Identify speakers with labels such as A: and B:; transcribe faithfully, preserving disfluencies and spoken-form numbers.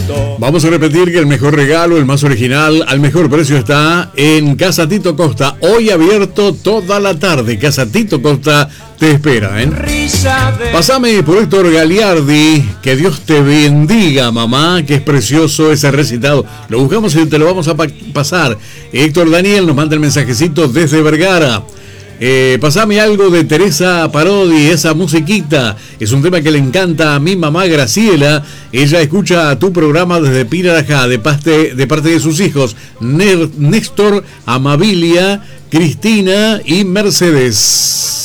A: Vamos a repetir que el mejor regalo, el más original, al mejor precio está en Casa Tito Costa. Hoy abierto toda la tarde. Casa Tito Costa te espera, ¿eh? Pasame por Héctor Galiardi. Que Dios te bendiga, mamá. Que es precioso ese recitado. Lo buscamos y te lo vamos a pa- pasar. Héctor Daniel nos manda el mensajecito desde Vergara. Eh, pasame algo de Teresa Parodi, esa musiquita. Es un tema que le encanta a mi mamá Graciela. Ella escucha tu programa desde Pirarajá, de parte, de parte de sus hijos Néstor, Amabilia, Cristina y Mercedes.